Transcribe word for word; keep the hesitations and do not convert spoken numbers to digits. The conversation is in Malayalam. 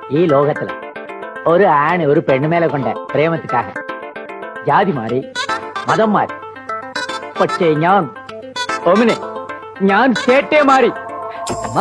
ഈ ലോകത്തില് ഒരു ആണ് ഒരു പെണ്ണുമേലെ കൊണ്ട് പ്രേമത്തിക്കാക ജാതി മാറി മതം മാറി, പക്ഷേ ഞാൻ ഒമിനെ ഞാൻ കേട്ടേ മാറി.